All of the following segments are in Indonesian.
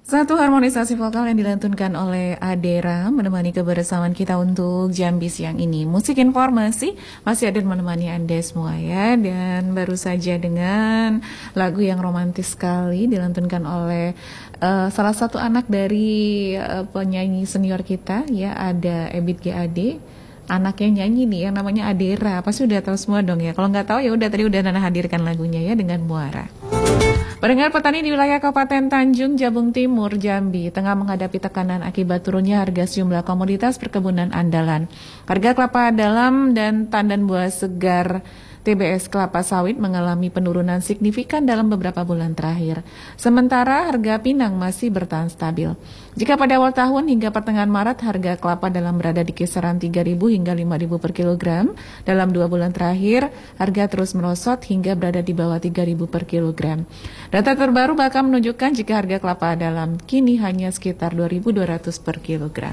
Satu harmonisasi vokal yang dilantunkan oleh Adera menemani kebersamaan kita untuk Jambi siang ini. Musik informasi masih ada menemani Anda semua ya. Dan baru saja dengan lagu yang romantis sekali dilantunkan oleh salah satu anak dari penyanyi senior kita ya, ada Ebit GAD. Anaknya nyanyi nih yang namanya Adera. Pasti udah tahu semua dong ya. Kalau nggak tahu ya udah, tadi udah Nana hadirkan lagunya ya dengan Muara. Pendengar, petani di wilayah Kabupaten Tanjung Jabung Timur, Jambi, tengah menghadapi tekanan akibat turunnya harga sejumlah komoditas perkebunan andalan. Harga kelapa dalam dan tandan buah segar TBS kelapa sawit mengalami penurunan signifikan dalam beberapa bulan terakhir. Sementara harga pinang masih bertahan stabil. Jika pada awal tahun hingga pertengahan Maret harga kelapa dalam berada di kisaran 3.000 hingga 5.000 per kilogram, dalam 2 bulan terakhir harga terus merosot hingga berada di bawah 3.000 per kilogram. Data terbaru bahkan menunjukkan jika harga kelapa dalam kini hanya sekitar 2.200 per kilogram.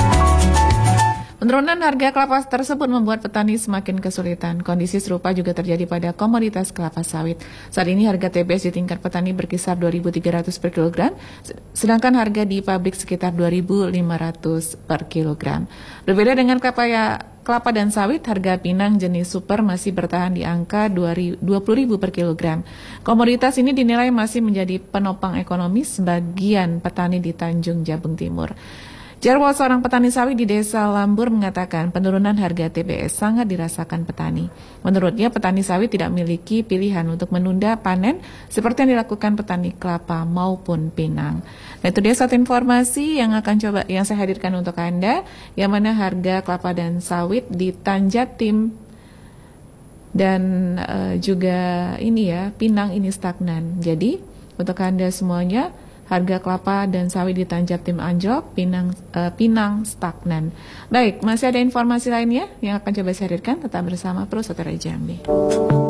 Penurunan harga kelapa tersebut membuat petani semakin kesulitan. Kondisi serupa juga terjadi pada komoditas kelapa sawit. Saat ini harga TBS di tingkat petani berkisar 2.300 per kilogram, sedangkan harga di pabrik sekitar 2.500 per kilogram. Berbeda dengan kelapa dan sawit, harga pinang jenis super masih bertahan di angka 20.000 per kilogram. Komoditas ini dinilai masih menjadi penopang ekonomi sebagian petani di Tanjung Jabung Timur. Jarwo, seorang petani sawit di Desa Lambur, mengatakan penurunan harga TBS sangat dirasakan petani. Menurutnya, petani sawit tidak memiliki pilihan untuk menunda panen seperti yang dilakukan petani kelapa maupun pinang. Nah, itu dia satu informasi yang saya hadirkan untuk Anda, yang mana harga kelapa dan sawit di Tanjatim dan juga ini ya, pinang ini stagnan. Jadi, untuk Anda semuanya, harga kelapa dan sawit di Tanjatim anjlok, pinang stagnan. Baik, masih ada informasi lainnya yang akan coba saya hadirkan. Tetap bersama Pro Saudara Jambi.